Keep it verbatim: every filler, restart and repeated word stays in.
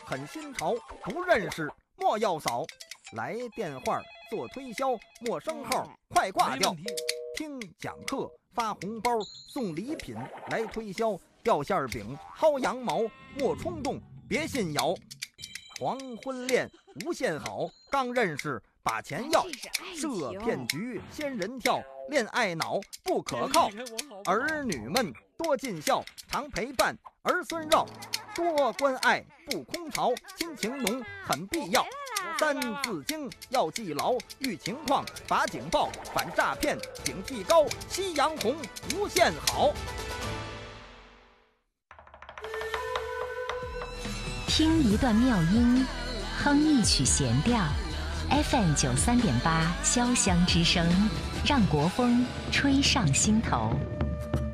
很新潮，不认识莫要扫。来电话做推销，陌生号快挂掉。听讲课发红包送礼品，来推销掉馅饼薅羊毛，莫冲动别信谣。黄昏恋无限好，刚认识把钱要，设骗局仙人跳，恋爱脑不可靠。儿女们多尽孝，常陪伴儿孙绕，多关爱不空巢，亲情浓很必要。三字经要记牢，遇情况把警报，反诈骗警惕高，夕阳红无限好。 听一段妙音，哼一曲弦调 ，F M 九三点八，潇湘之声，让国风吹上心头。